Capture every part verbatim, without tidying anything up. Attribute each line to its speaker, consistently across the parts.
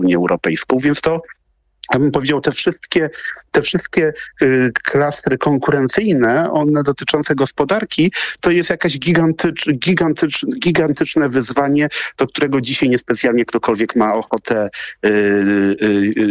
Speaker 1: Unię Europejską, więc to, ja bym powiedział, te wszystkie, te wszystkie y, klastry konkurencyjne, one dotyczące gospodarki, to jest jakaś gigantycz, gigantycz, gigantyczne wyzwanie, do którego dzisiaj niespecjalnie ktokolwiek ma ochotę y, y,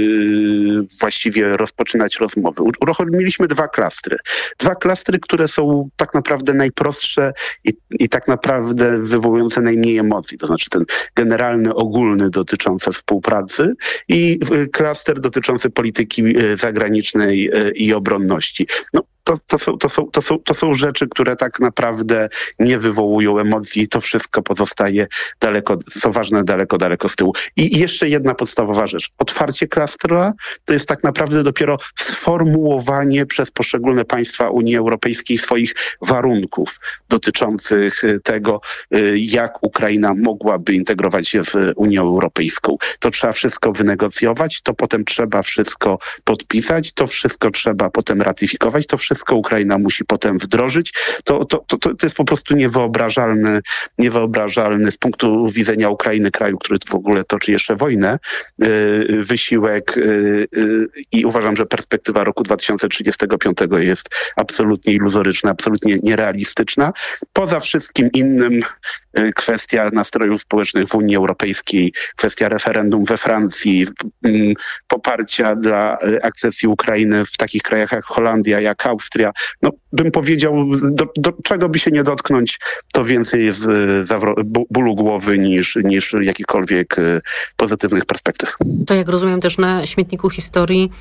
Speaker 1: y, właściwie rozpoczynać rozmowy. Uruchomiliśmy dwa klastry. Dwa klastry, które są tak naprawdę najprostsze i, i tak naprawdę wywołujące najmniej emocji. To znaczy ten generalny, ogólny dotyczący współpracy i y, klaster dotyczący polityki zagranicznej i obronności. No, to, to, są, to, są, to, są, to są rzeczy, które tak naprawdę nie wywołują emocji. To wszystko pozostaje daleko, co ważne, daleko, daleko z tyłu. I jeszcze jedna podstawowa rzecz. Otwarcie klastra to jest tak naprawdę dopiero sformułowanie przez poszczególne państwa Unii Europejskiej swoich warunków dotyczących tego, jak Ukraina mogłaby integrować się z Unią Europejską. To trzeba wszystko wynegocjować, to potem trzeba wszystko podpisać, to wszystko trzeba potem ratyfikować, to wszystko Ukraina musi potem wdrożyć. To, to, to, to jest po prostu niewyobrażalny, niewyobrażalny z punktu widzenia Ukrainy, kraju, który w ogóle toczy jeszcze wojnę, yy, wysiłek yy, yy, i uważam, że perspektywa roku dwa tysiące trzydziestego piątego jest absolutnie iluzoryczna, absolutnie nierealistyczna. Poza wszystkim innym yy, kwestia nastrojów społecznych w Unii Europejskiej, kwestia referendum we Francji, yy, poparcia dla yy, akcesji Ukrainy w takich krajach jak Holandia, jak Austria. No, bym powiedział, do, do czego by się nie dotknąć, to więcej jest zawro- bólu głowy niż, niż jakichkolwiek pozytywnych perspektyw.
Speaker 2: To jak rozumiem też na śmietniku historii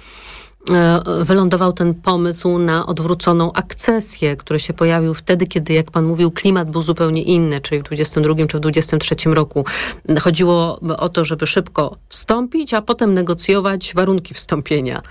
Speaker 2: wylądował ten pomysł na odwróconą akcesję, który się pojawił wtedy, kiedy, jak pan mówił, klimat był zupełnie inny, czyli w dwudziestym drugim czy w dwudziestym trzecim roku. Chodziło o to, żeby szybko wstąpić, a potem negocjować warunki wstąpienia.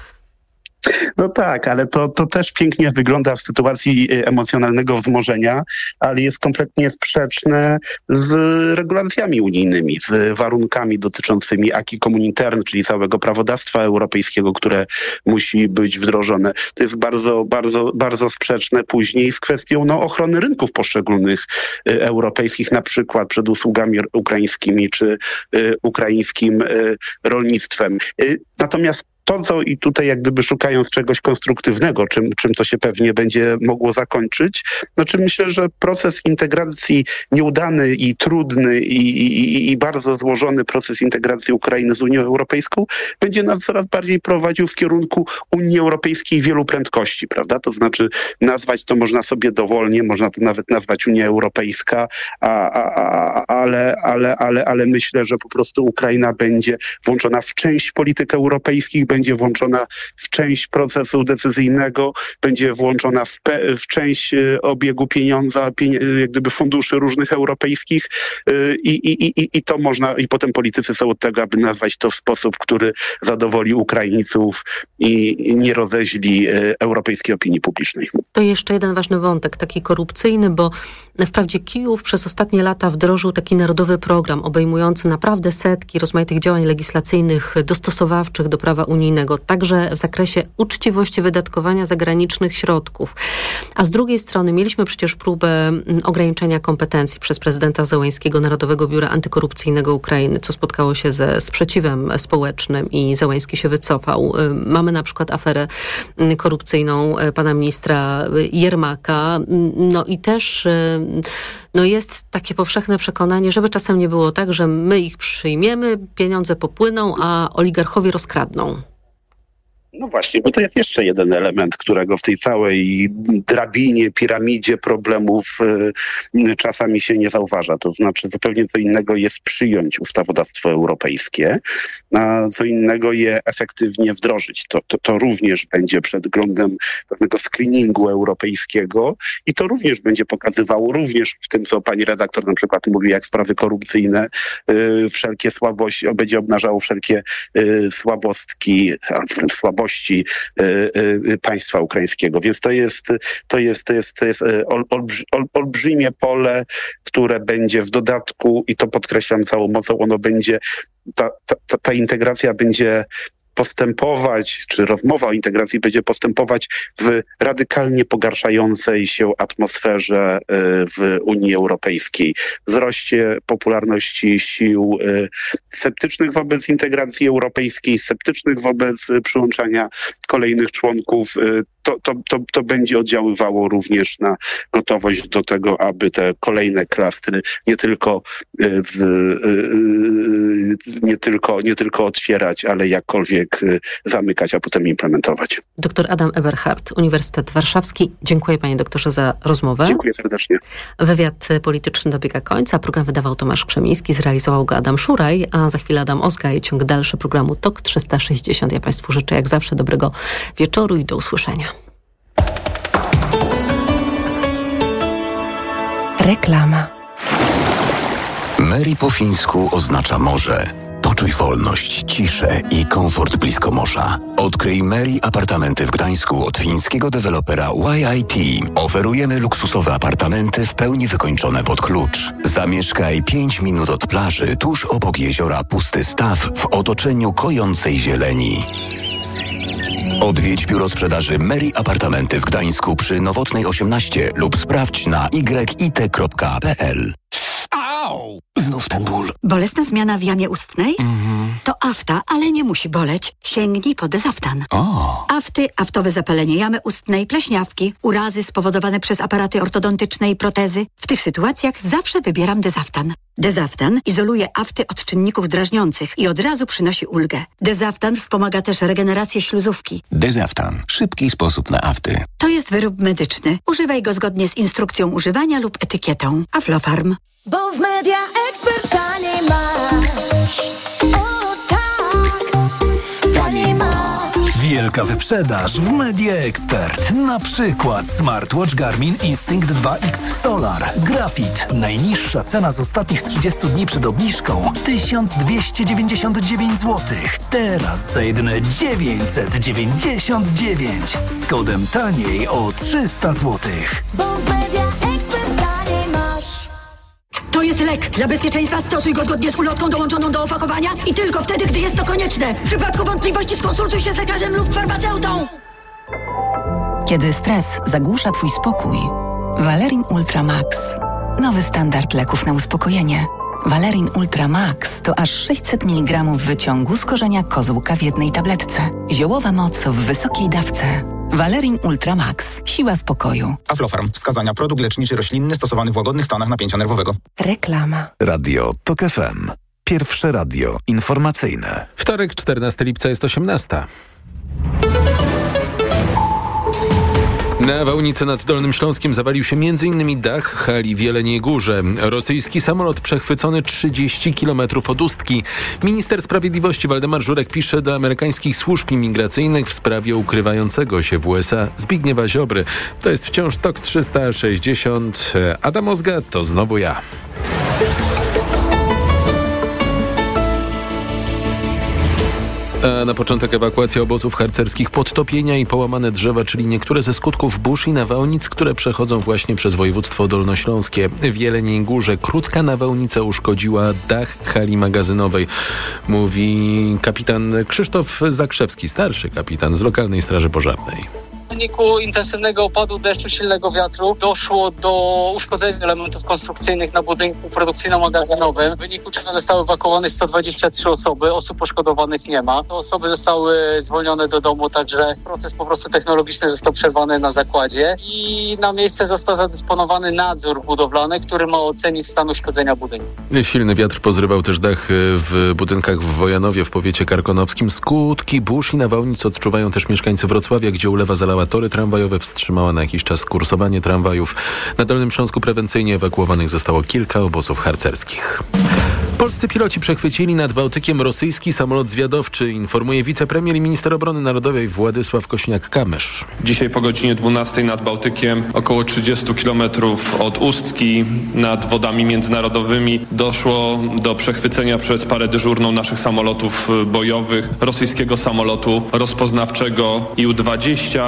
Speaker 1: No tak, ale to, to też pięknie wygląda w sytuacji emocjonalnego wzmożenia, ale jest kompletnie sprzeczne z regulacjami unijnymi, z warunkami dotyczącymi acquis communautaire, czyli całego prawodawstwa europejskiego, które musi być wdrożone. To jest bardzo, bardzo, bardzo sprzeczne później z kwestią no, ochrony rynków poszczególnych y, europejskich, na przykład przed usługami ukraińskimi czy y, ukraińskim y, rolnictwem. Y, natomiast to, co i tutaj jak gdyby szukając czegoś konstruktywnego, czym, czym to się pewnie będzie mogło zakończyć, znaczy myślę, że proces integracji nieudany i trudny i, i, i bardzo złożony proces integracji Ukrainy z Unią Europejską będzie nas coraz bardziej prowadził w kierunku Unii Europejskiej wielu prędkości, prawda? To znaczy nazwać to można sobie dowolnie, można to nawet nazwać Unia Europejska, a, a, a, ale, ale, ale, ale myślę, że po prostu Ukraina będzie włączona w część polityk europejskich, będzie włączona w część procesu decyzyjnego, będzie włączona w, pe- w część y, obiegu pieniądza, pienie- jak gdyby funduszy różnych europejskich y, i, i, i, i to można, i potem politycy są od tego, aby nazwać to w sposób, który zadowoli Ukraińców i, i nie rozeźli y, europejskiej opinii publicznej.
Speaker 2: To jeszcze jeden ważny wątek, taki korupcyjny, bo wprawdzie Kijów przez ostatnie lata wdrożył taki narodowy program obejmujący naprawdę setki rozmaitych działań legislacyjnych dostosowawczych do prawa unijnego, także w zakresie uczciwości wydatkowania zagranicznych środków. A z drugiej strony mieliśmy przecież próbę ograniczenia kompetencji przez prezydenta Zełenskiego Narodowego Biura Antykorupcyjnego Ukrainy, co spotkało się ze sprzeciwem społecznym i Zełenski się wycofał. Mamy na przykład aferę korupcyjną pana ministra Jermaka. No i też no jest takie powszechne przekonanie, żeby czasem nie było tak, że my ich przyjmiemy, pieniądze popłyną, a oligarchowie rozkradną.
Speaker 1: No właśnie, bo to jest jeszcze jeden element, którego w tej całej drabinie, piramidzie problemów y, czasami się nie zauważa. To znaczy zupełnie co innego jest przyjąć ustawodawstwo europejskie, a co innego je efektywnie wdrożyć. To, to, to również będzie przedglądem pewnego screeningu europejskiego i to również będzie pokazywało, również w tym, co pani redaktor na przykład mówi, jak sprawy korupcyjne, y, wszelkie słabości, będzie obnażało wszelkie y, słabostki, albo słabości Y, y, państwa ukraińskiego. Więc to jest, to jest, to jest, to jest ol, olbrzy, ol, olbrzymie pole, które będzie w dodatku, i to podkreślam całą mocą, ono będzie, ta, ta, ta integracja będzie postępować, czy rozmowa o integracji będzie postępować w radykalnie pogarszającej się atmosferze w Unii Europejskiej. Wzroście popularności sił sceptycznych wobec integracji europejskiej, sceptycznych wobec przyłączania kolejnych członków. To, to, to, to będzie oddziaływało również na gotowość do tego, aby te kolejne klastry nie tylko, w, nie tylko, nie tylko otwierać, ale jakkolwiek zamykać, a potem implementować.
Speaker 2: Doktor Adam Eberhard, Uniwersytet Warszawski. Dziękuję panie doktorze za rozmowę.
Speaker 1: Dziękuję serdecznie.
Speaker 2: Wywiad polityczny dobiega końca. Program wydawał Tomasz Krzemiński, zrealizował go Adam Szuraj, a za chwilę Adam Ozga i ciąg dalszy programu T O K trzysta sześćdziesiąt. Ja państwu życzę jak zawsze dobrego wieczoru i do usłyszenia.
Speaker 3: Reklama.
Speaker 4: Meri po fińsku oznacza morze. Poczuj wolność, ciszę i komfort blisko morza. Odkryj Meri apartamenty w Gdańsku od fińskiego dewelopera Y I T. Oferujemy luksusowe apartamenty w pełni wykończone pod klucz. Zamieszkaj pięć minut od plaży, tuż obok jeziora Pusty Staw w otoczeniu kojącej zieleni. Odwiedź biuro sprzedaży Meri Apartamenty w Gdańsku przy Nowotnej osiemnaście lub sprawdź na y i t kropka p l.
Speaker 5: Au!
Speaker 4: Znów ten ból.
Speaker 5: Bolesna zmiana w jamie ustnej?
Speaker 4: Mhm.
Speaker 5: To afta, ale nie musi boleć. Sięgnij po Dezaftan.
Speaker 4: O.
Speaker 5: Afty, aftowe zapalenie jamy ustnej, pleśniawki, urazy spowodowane przez aparaty ortodontyczne i protezy. W tych sytuacjach zawsze wybieram Dezaftan. Dezaftan izoluje afty od czynników drażniących i od razu przynosi ulgę. Dezaftan wspomaga też regenerację śluzówki.
Speaker 4: Dezaftan. Szybki sposób na afty.
Speaker 5: To jest wyrób medyczny. Używaj go zgodnie z instrukcją używania lub etykietą. Aflofarm.
Speaker 6: Bo w Media Expert taniej masz. O tak, taniej masz.
Speaker 7: Wielka wyprzedaż w Media Expert. Na przykład smartwatch Garmin Instinct dwa X Solar. Grafit. Najniższa cena z ostatnich trzydziestu dni przed obniżką tysiąc dwieście dziewięćdziesiąt dziewięć złotych. Teraz za jedyne dziewięćset dziewięćdziesiąt dziewięć. Z kodem taniej o trzysta złotych.
Speaker 6: Bo w Media Expert taniej masz.
Speaker 5: To jest lek. Dla bezpieczeństwa stosuj go zgodnie z ulotką dołączoną do opakowania i tylko wtedy, gdy jest to konieczne. W przypadku wątpliwości skonsultuj się z lekarzem lub farmaceutą.
Speaker 3: Kiedy stres zagłusza twój spokój, Valerin Ultra Max. Nowy standard leków na uspokojenie. Valerin Ultra Max to aż sześćset miligramów wyciągu z korzenia kozłka w jednej tabletce. Ziołowa moc w wysokiej dawce. Valerin Ultra Max. Siła spokoju.
Speaker 8: Aflofarm. Wskazania. Produkt leczniczy roślinny stosowany w łagodnych stanach napięcia nerwowego.
Speaker 3: Reklama.
Speaker 9: Radio T O K F M. Pierwsze radio informacyjne.
Speaker 10: Wtorek, czternastego lipca jest osiemnasta. Na Wałnicy nad Dolnym Śląskiem zawalił się między innymi dach hali w Jeleniej Górze. Rosyjski samolot przechwycony trzydzieści kilometrów od Ustki. Minister Sprawiedliwości Waldemar Żurek pisze do amerykańskich służb imigracyjnych w sprawie ukrywającego się w U S A Zbigniewa Ziobry. To jest wciąż T O K trzysta sześćdziesiąt. Adam Ozga, to znowu ja. A na początek ewakuacja obozów harcerskich, podtopienia i połamane drzewa, czyli niektóre ze skutków burz i nawałnic, które przechodzą właśnie przez województwo dolnośląskie. W Jeleniej Górze krótka nawałnica uszkodziła dach hali magazynowej, mówi kapitan Krzysztof Zakrzewski, starszy kapitan z lokalnej straży pożarnej.
Speaker 11: W wyniku intensywnego opadu deszczu, silnego wiatru doszło do uszkodzenia elementów konstrukcyjnych na budynku produkcyjno-magazynowym, w wyniku czego zostały ewakuowane sto dwadzieścia trzy osoby. Osób poszkodowanych nie ma. Te osoby zostały zwolnione do domu, także proces po prostu technologiczny został przerwany na zakładzie i na miejsce został zadysponowany nadzór budowlany, który ma ocenić stan uszkodzenia budynku.
Speaker 10: Silny wiatr pozrywał też dach w budynkach w Wojanowie w powiecie karkonowskim. Skutki burz i nawałnic odczuwają też mieszkańcy Wrocławia, gdzie ulewa zalała tory tramwajowe, wstrzymała na jakiś czas kursowanie tramwajów. Na Dolnym Śląsku prewencyjnie ewakuowanych zostało kilka obozów harcerskich. Polscy piloci przechwycili nad Bałtykiem rosyjski samolot zwiadowczy, informuje wicepremier i minister obrony narodowej Władysław Kośniak-Kamysz.
Speaker 12: Dzisiaj po godzinie dwunastej nad Bałtykiem, około trzydzieści kilometrów od Ustki, nad wodami międzynarodowymi, doszło do przechwycenia przez parę dyżurną naszych samolotów bojowych rosyjskiego samolotu rozpoznawczego I U dwadzieścia.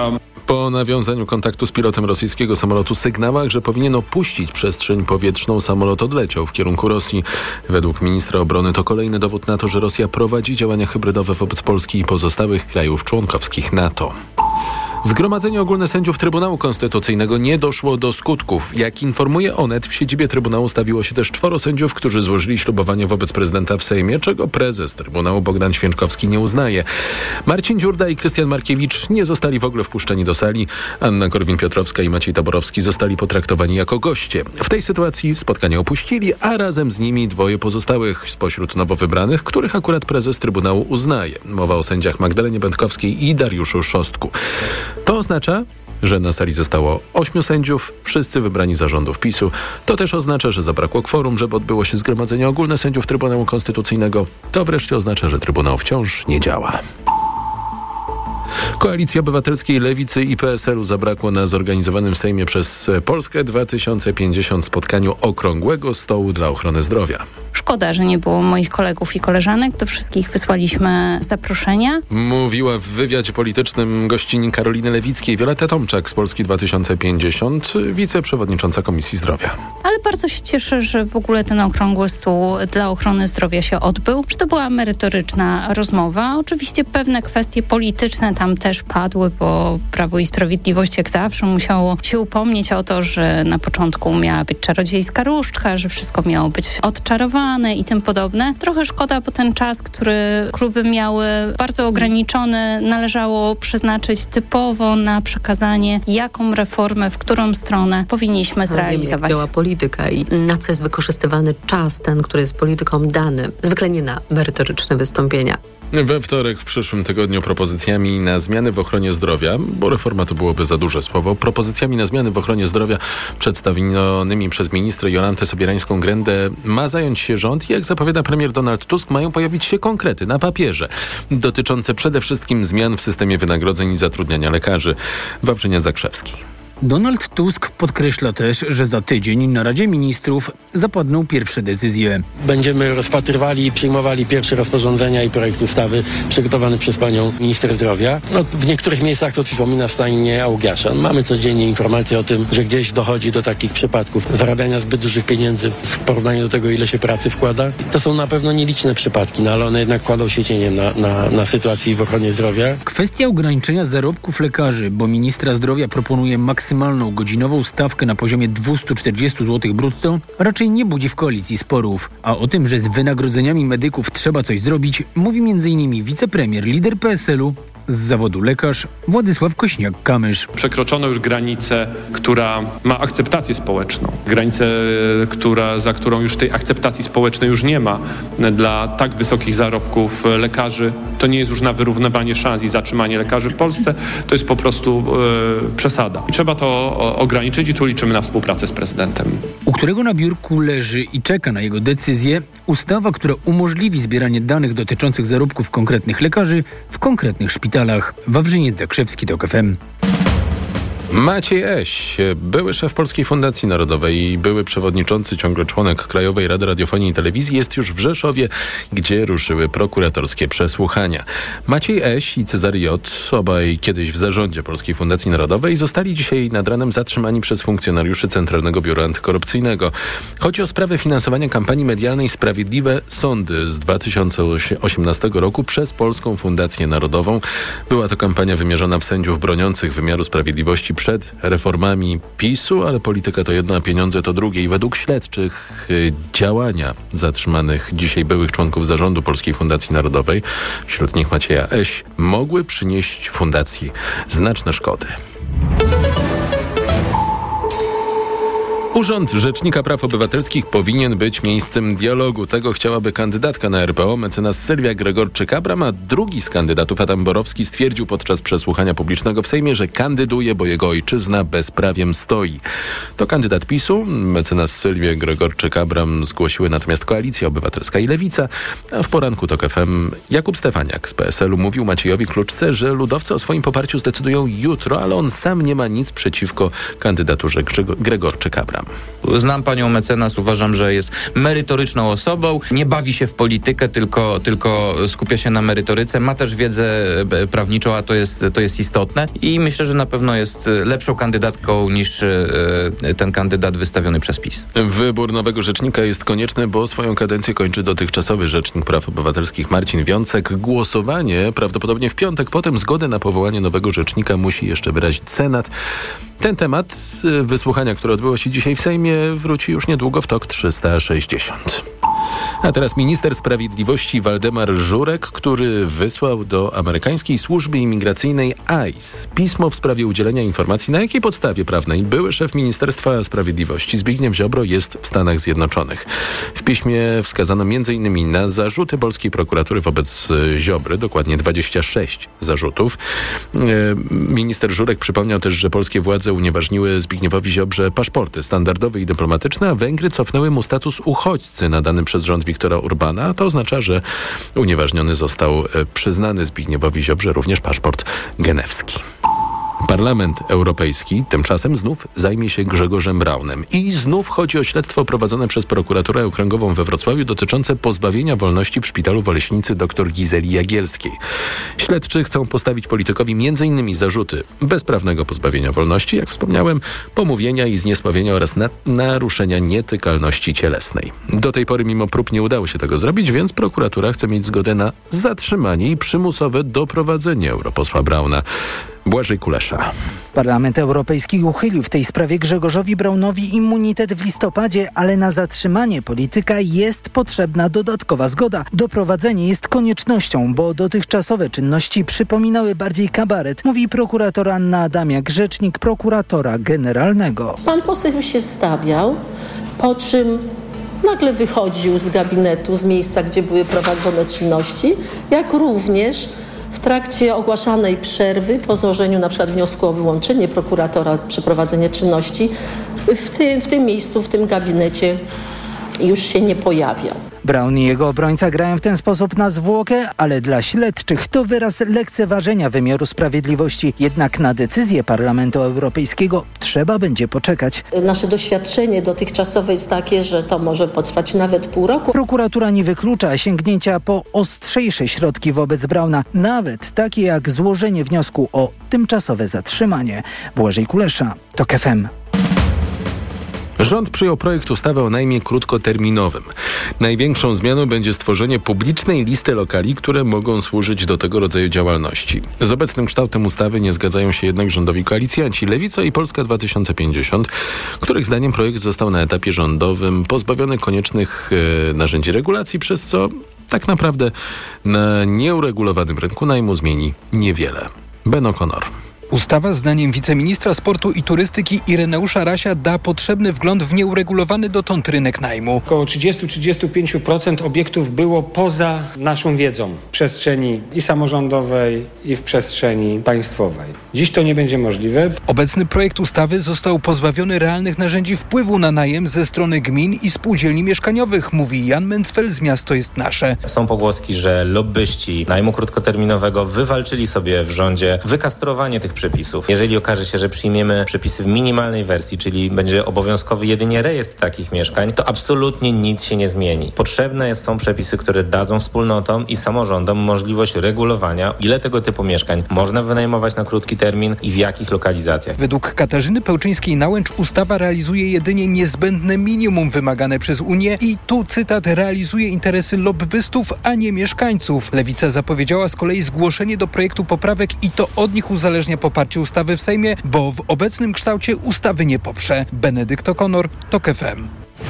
Speaker 10: Po nawiązaniu kontaktu z pilotem rosyjskiego samolotu sygnałach, że powinien opuścić przestrzeń powietrzną, samolot odleciał w kierunku Rosji. Według ministra obrony to kolejny dowód na to, że Rosja prowadzi działania hybrydowe wobec Polski i pozostałych krajów członkowskich NATO. Zgromadzenie ogólne sędziów Trybunału Konstytucyjnego nie doszło do skutków. Jak informuje Onet, w siedzibie Trybunału stawiło się też czworo sędziów, którzy złożyli ślubowanie wobec prezydenta w Sejmie, czego prezes Trybunału Bogdan Święczkowski nie uznaje. Marcin Dziurda i Krystian Markiewicz nie zostali w ogóle wpuszczeni do sali. Anna Korwin-Piotrowska i Maciej Taborowski zostali potraktowani jako goście. W tej sytuacji spotkanie opuścili, a razem z nimi dwoje pozostałych spośród nowo wybranych, których akurat prezes Trybunału uznaje. Mowa o sędziach Magdalenie Będkowskiej i Dariuszu Szostku. To oznacza, że na sali zostało ośmiu sędziów, wszyscy wybrani za rządów PiSu. To też oznacza, że zabrakło kworum, żeby odbyło się zgromadzenie ogólne sędziów Trybunału Konstytucyjnego. To wreszcie oznacza, że Trybunał wciąż nie działa. Koalicji Obywatelskiej, Lewicy i P S L u zabrakło na zorganizowanym w Sejmie przez Polskę dwa tysiące pięćdziesiąt spotkaniu Okrągłego Stołu dla Ochrony Zdrowia.
Speaker 13: Szkoda, że nie było moich kolegów i koleżanek. Do wszystkich wysłaliśmy zaproszenia.
Speaker 10: Mówiła w wywiadzie politycznym gościni Karoliny Lewickiej Wioletta Tomczak z Polski dwa tysiące pięćdziesiąt, wiceprzewodnicząca Komisji Zdrowia.
Speaker 13: Ale bardzo się cieszę, że w ogóle ten Okrągły Stół dla Ochrony Zdrowia się odbył, że to była merytoryczna rozmowa. Oczywiście pewne kwestie polityczne tam też padły, bo Prawo i Sprawiedliwość jak zawsze musiało się upomnieć o to, że na początku miała być czarodziejska różdżka, że wszystko miało być odczarowane i tym podobne. Trochę szkoda, bo ten czas, który kluby miały bardzo ograniczony, należało przeznaczyć typowo na przekazanie, jaką reformę, w którą stronę powinniśmy zrealizować.
Speaker 2: Jak działa polityka i na co jest wykorzystywany czas ten, który jest politykom dany. Zwykle nie na merytoryczne wystąpienia.
Speaker 10: We wtorek w przyszłym tygodniu propozycjami na zmiany w ochronie zdrowia, bo reforma to byłoby za duże słowo, propozycjami na zmiany w ochronie zdrowia przedstawionymi przez ministrę Jolantę Sobierańską-Grendę ma zająć się rząd i jak zapowiada premier Donald Tusk, mają pojawić się konkrety na papierze dotyczące przede wszystkim zmian w systemie wynagrodzeń i zatrudniania lekarzy. Wawrzyniec Zakrzewski.
Speaker 14: Donald Tusk podkreśla też, że za tydzień na Radzie Ministrów zapadną pierwsze decyzje.
Speaker 15: Będziemy rozpatrywali i przyjmowali pierwsze rozporządzenia i projekt ustawy przygotowany przez panią minister zdrowia. No, w niektórych miejscach to przypomina stajnię Augiasza. Mamy codziennie informacje o tym, że gdzieś dochodzi do takich przypadków zarabiania zbyt dużych pieniędzy w porównaniu do tego, ile się pracy wkłada. To są na pewno nieliczne przypadki, no ale one jednak kładą się cieniem na, na, na sytuacji w ochronie zdrowia.
Speaker 14: Kwestia ograniczenia zarobków lekarzy, bo ministra zdrowia proponuje maksymalnie maksymalną godzinową stawkę na poziomie dwieście czterdzieści złotych brutto raczej nie budzi w koalicji sporów. A o tym, że z wynagrodzeniami medyków trzeba coś zrobić, mówi między innymi wicepremier, lider P S L u, z zawodu lekarz Władysław Kośniak-Kamysz.
Speaker 12: Przekroczono już granicę, która ma akceptację społeczną. Granicę, która, za którą już tej akceptacji społecznej już nie ma dla tak wysokich zarobków lekarzy. To nie jest już na wyrównywanie szans i zatrzymanie lekarzy w Polsce. To jest po prostu e, przesada. I trzeba to o, ograniczyć i tu liczymy na współpracę z prezydentem.
Speaker 14: U którego na biurku leży i czeka na jego decyzję ustawa, która umożliwi zbieranie danych dotyczących zarobków konkretnych lekarzy w konkretnych szpitalach. Wawrzyniec Zakrzewski, TOK F M.
Speaker 10: Maciej Eś, były szef Polskiej Fundacji Narodowej i były przewodniczący, ciągle członek Krajowej Rady Radiofonii i Telewizji, jest już w Rzeszowie, gdzie ruszyły prokuratorskie przesłuchania. Maciej Eś i Cezary J., obaj kiedyś w zarządzie Polskiej Fundacji Narodowej, zostali dzisiaj nad ranem zatrzymani przez funkcjonariuszy Centralnego Biura Antykorupcyjnego. Chodzi o sprawę finansowania kampanii medialnej Sprawiedliwe Sądy z dwa tysiące osiemnastego roku przez Polską Fundację Narodową. Była to kampania wymierzona w sędziów broniących wymiaru sprawiedliwości przed reformami PiSu, ale polityka to jedno, a pieniądze to drugie. I według śledczych y, działania zatrzymanych dzisiaj byłych członków zarządu Polskiej Fundacji Narodowej, wśród nich Macieja Eś, mogły przynieść fundacji znaczne szkody. Urząd Rzecznika Praw Obywatelskich powinien być miejscem dialogu. Tego chciałaby kandydatka na R P O, mecenas Sylwia Gregorczyk-Abram, a drugi z kandydatów, Adam Borowski, stwierdził podczas przesłuchania publicznego w Sejmie, że kandyduje, bo jego ojczyzna bezprawiem stoi. To kandydat PiSu, mecenas Sylwia Gregorczyk-Abram zgłosiły natomiast Koalicja Obywatelska i Lewica, a w poranku TOK F M Jakub Stefaniak z P S L u mówił Maciejowi Kluczce, że ludowcy o swoim poparciu zdecydują jutro, ale on sam nie ma nic przeciwko kandydaturze Gregorczyk-Abram.
Speaker 16: Znam panią mecenas, uważam, że jest merytoryczną osobą, nie bawi się w politykę, tylko, tylko skupia się na merytoryce, ma też wiedzę prawniczą, a to jest, to jest istotne i myślę, że na pewno jest lepszą kandydatką niż ten kandydat wystawiony przez PiS.
Speaker 10: Wybór nowego rzecznika jest konieczny, bo swoją kadencję kończy dotychczasowy rzecznik praw obywatelskich Marcin Wiącek. Głosowanie prawdopodobnie w piątek, potem zgodę na powołanie nowego rzecznika musi jeszcze wyrazić Senat. Ten temat wysłuchania, które odbyło się dzisiaj w Sejmie, wróci już niedługo w TOK trzysta sześćdziesiąt. A teraz minister sprawiedliwości Waldemar Żurek, który wysłał do amerykańskiej służby imigracyjnej I C E pismo w sprawie udzielenia informacji, na jakiej podstawie prawnej były szef Ministerstwa Sprawiedliwości Zbigniew Ziobro jest w Stanach Zjednoczonych. W piśmie wskazano między innymi na zarzuty polskiej prokuratury wobec Ziobry, dokładnie dwadzieścia sześć zarzutów. Minister Żurek przypomniał też, że polskie władze unieważniły Zbigniewowi Ziobrze paszporty standardowe i dyplomatyczne, a Węgry cofnęły mu status uchodźcy nadany przez rząd Viktora Orbána, a to oznacza, że unieważniony został przyznany Zbigniewowi Ziobrze również paszport genewski. Parlament Europejski tymczasem znów zajmie się Grzegorzem Braunem. I znów chodzi o śledztwo prowadzone przez prokuraturę okręgową we Wrocławiu dotyczące pozbawienia wolności w szpitalu w Oleśnicy dr Gizeli Jagielskiej. Śledczy chcą postawić politykowi między innymi zarzuty bezprawnego pozbawienia wolności, jak wspomniałem, pomówienia i zniesławienia oraz na- naruszenia nietykalności cielesnej. Do tej pory mimo prób nie udało się tego zrobić, więc prokuratura chce mieć zgodę na zatrzymanie i przymusowe doprowadzenie europosła Brauna. Błażej Kulesza.
Speaker 17: Parlament Europejski uchylił w tej sprawie Grzegorzowi Braunowi immunitet w listopadzie, ale na zatrzymanie polityka jest potrzebna dodatkowa zgoda. Doprowadzenie jest koniecznością, bo dotychczasowe czynności przypominały bardziej kabaret, mówi prokurator Anna Adamiak, rzecznik prokuratora generalnego.
Speaker 18: Pan poseł już się stawiał, po czym nagle wychodził z gabinetu, z miejsca, gdzie były prowadzone czynności, jak również w trakcie ogłaszanej przerwy po złożeniu na przykład wniosku o wyłączenie prokuratora przeprowadzenie czynności w tym, w tym miejscu, w tym gabinecie już się nie pojawiał.
Speaker 17: Braun i jego obrońca grają w ten sposób na zwłokę, ale dla śledczych to wyraz lekceważenia wymiaru sprawiedliwości. Jednak na decyzję Parlamentu Europejskiego trzeba będzie poczekać.
Speaker 18: Nasze doświadczenie dotychczasowe jest takie, że to może potrwać nawet pół roku.
Speaker 17: Prokuratura nie wyklucza sięgnięcia po ostrzejsze środki wobec Brauna, nawet takie jak złożenie wniosku o tymczasowe zatrzymanie. Błażej Kulesza, TOK F M.
Speaker 10: Rząd przyjął projekt ustawy o najmie krótkoterminowym. Największą zmianą będzie stworzenie publicznej listy lokali, które mogą służyć do tego rodzaju działalności. Z obecnym kształtem ustawy nie zgadzają się jednak rządowi koalicjanci Lewica i Polska dwa tysiące pięćdziesiąt, których zdaniem projekt został na etapie rządowym pozbawiony koniecznych e, narzędzi regulacji, przez co tak naprawdę na nieuregulowanym rynku najmu zmieni niewiele. Ben O'Connor.
Speaker 19: Ustawa zdaniem wiceministra sportu i turystyki Ireneusza Rasia da potrzebny wgląd w nieuregulowany dotąd rynek najmu.
Speaker 20: Około trzydzieści do trzydziestu pięciu procent obiektów było poza naszą wiedzą w przestrzeni i samorządowej, i w przestrzeni państwowej. Dziś to nie będzie możliwe.
Speaker 19: Obecny projekt ustawy został pozbawiony realnych narzędzi wpływu na najem ze strony gmin i spółdzielni mieszkaniowych, mówi Jan Mencfel z Miasto jest Nasze.
Speaker 21: Są pogłoski, że lobbyści najmu krótkoterminowego wywalczyli sobie w rządzie wykastrowanie tych przepisów. Jeżeli okaże się, że przyjmiemy przepisy w minimalnej wersji, czyli będzie obowiązkowy jedynie rejestr takich mieszkań, to absolutnie nic się nie zmieni. Potrzebne są przepisy, które dadzą wspólnotom i samorządom możliwość regulowania, ile tego typu mieszkań można wynajmować na krótki termin i w jakich lokalizacjach.
Speaker 19: Według Katarzyny Pełczyńskiej-Nałęcz ustawa realizuje jedynie niezbędne minimum wymagane przez Unię i tu cytat realizuje interesy lobbystów, a nie mieszkańców. Lewica zapowiedziała z kolei zgłoszenie do projektu poprawek i to od nich uzależnia poparcie ustawy w Sejmie, bo w obecnym kształcie ustawy nie poprze. Benedykt O'Connor, TOK F M.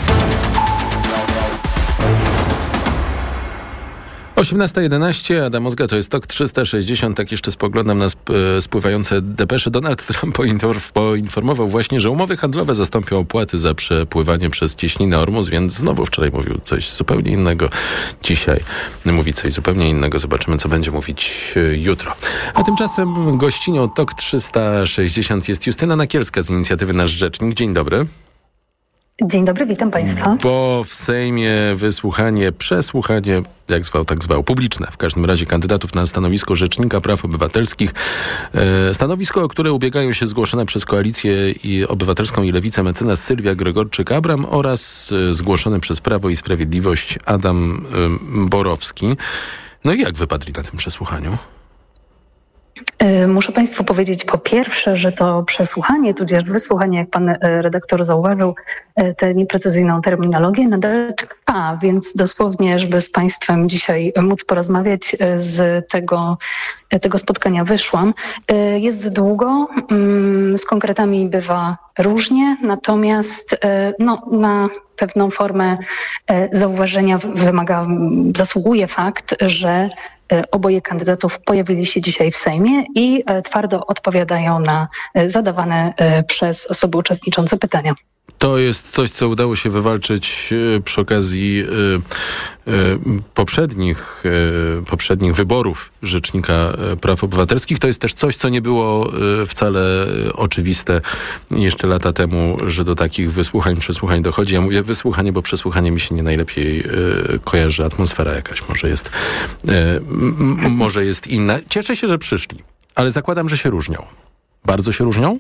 Speaker 10: osiemnasta jedenaście, Adam Ozga, to jest TOK trzysta sześćdziesiąt. Tak jeszcze spoglądam na sp- spływające depesze. Donald Trump poinform- poinformował właśnie, że umowy handlowe zastąpią opłaty za przepływanie przez cieśninę Ormus, więc znowu wczoraj mówił coś zupełnie innego. Dzisiaj mówi coś zupełnie innego. Zobaczymy, co będzie mówić jutro. A tymczasem gościnią TOK trzysta sześćdziesiąt jest Justyna Nakielska z inicjatywy Nasz Rzecznik. Dzień dobry.
Speaker 1: Dzień dobry, witam Państwa.
Speaker 10: Bo w Sejmie wysłuchanie, przesłuchanie, jak zwał, tak zwał, publiczne w każdym razie kandydatów na stanowisko Rzecznika Praw Obywatelskich. E, stanowisko, o które ubiegają się zgłoszone przez Koalicję i Obywatelską i Lewicę mecenas Sylwia Gregorczyk-Abram oraz e, zgłoszone przez Prawo i Sprawiedliwość Adam e, Borowski. No i jak wypadli na tym przesłuchaniu?
Speaker 1: Muszę Państwu powiedzieć po pierwsze, że to przesłuchanie, tudzież wysłuchanie, jak pan redaktor zauważył, tę nieprecyzyjną terminologię nadal trwa, więc dosłownie, żeby z Państwem dzisiaj móc porozmawiać, z tego, tego spotkania wyszłam. Jest długo, z konkretami bywa różnie, natomiast no, na pewną formę zauważenia wymaga, zasługuje fakt, że oboje kandydatów pojawili się dzisiaj w Sejmie i twardo odpowiadają na zadawane przez osoby uczestniczące pytania.
Speaker 10: To jest coś, co udało się wywalczyć przy okazji y, y, poprzednich, y, poprzednich wyborów Rzecznika Praw Obywatelskich. To jest też coś, co nie było y, wcale oczywiste jeszcze lata temu, że do takich wysłuchań, przesłuchań dochodzi. Ja mówię wysłuchanie, bo przesłuchanie mi się nie najlepiej y, kojarzy. Atmosfera jakaś może jest, y, m, może jest inna. Cieszę się, że przyszli, ale zakładam, że się różnią. Bardzo się różnią?